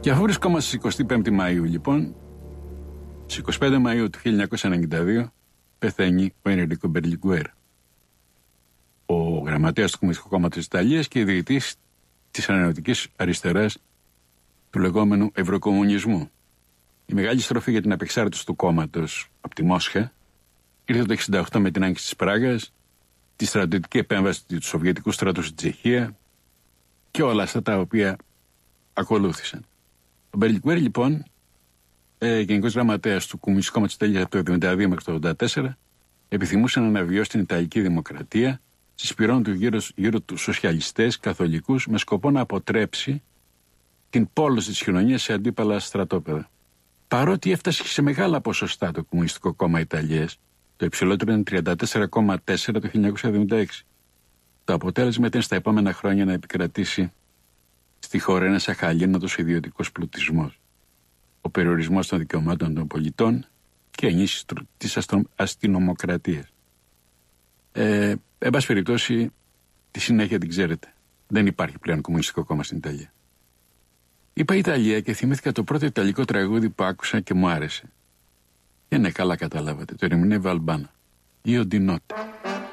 Και αφού βρισκόμαστε στις 25 Μαΐου, λοιπόν, στις 25 Μαΐου του 1992 πεθαίνει ο Ενρίκο Μπερλιγκουέρ, ο γραμματέας του Κομμουνιστικού Κόμματος της Ιταλίας και ιδρυτής της ανανεωτικής αριστεράς του λεγόμενου Ευρωκομμουνισμού. Η μεγάλη στροφή για την απεξάρτηση του κόμματος από τη Μόσχα ήρθε το 1968 με την άνοιξη της Πράγας, τη στρατιωτική επέμβαση του Σοβιετικού στρατού στην Τσεχία και όλα αυτά τα οποία ακολούθησαν. Ο Μπερλιγκουέρ, λοιπόν, γενικός γραμματέας του Κομμουνιστικού Κόμματος της Ιταλίας από το 1972 μέχρι το 1984, επιθυμούσε να αναβιώσει την Ιταλική Δημοκρατία, συσπηρώνουν του γύρω του σοσιαλιστές, καθολικούς, με σκοπό να αποτρέψει την πόλωση της κοινωνίας σε αντίπαλα στρατόπεδα. Παρότι έφτασε σε μεγάλα ποσοστά το Κομμουνιστικό Κόμμα Ιταλίας, το υψηλότερο ήταν 34,4% το 1976. Το αποτέλεσμα ήταν στα επόμενα χρόνια να επικρατήσει στη χώρα ένας αχαλήνοτος ιδιωτικός πλουτισμός, ο περιορισμός των δικαιωμάτων των πολιτών και ενίσχυση της αστυνομοκρατίας. Εν πάση περιπτώσει, τη συνέχεια την ξέρετε. Δεν υπάρχει πλέον Κομμουνιστικό Κόμμα στην Ιταλία. Είπα Ιταλία και θυμήθηκα το πρώτο ιταλικό τραγούδι που άκουσα και μου άρεσε. Και ναι, καλά καταλάβατε. Το ερμηνεύει Αλμπάνα. Io di notte.